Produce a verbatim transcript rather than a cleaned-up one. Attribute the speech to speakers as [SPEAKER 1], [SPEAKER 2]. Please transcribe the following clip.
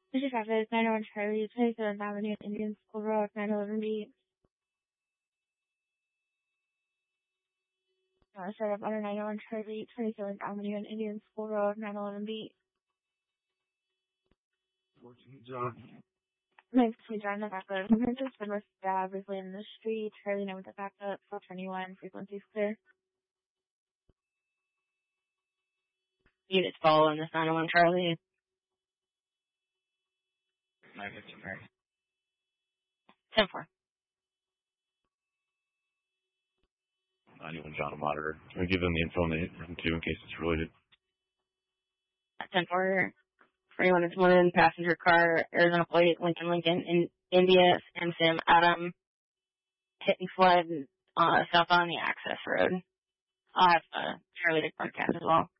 [SPEAKER 1] This is traffic, nine oh one Charlie, twenty-seventh Avenue, Indian School Road, nine eleven B. Uh, set up on nine oh one Charlie, twenty-seventh Avenue, and Indian School Road, nine eleven B.
[SPEAKER 2] fourteen John.
[SPEAKER 1] Nice to meet you on the backup. I'm just been with Dad briefly in the street. Charlie now with the backup, four twenty-one, frequency's clear.
[SPEAKER 3] Units following this nine oh one Charlie.
[SPEAKER 2] nine fifty-nine.
[SPEAKER 3] ten four.
[SPEAKER 2] ninety-one John, a monitor. Can we give them the info on the too in case it's related?
[SPEAKER 3] ten four. For anyone that's wanted in passenger car, Arizona plate, Lincoln, Lincoln, in India, Sam, Sam, Adam, hit and flood, uh, south on the access road. I'll have, uh, Charlie to broadcast as well.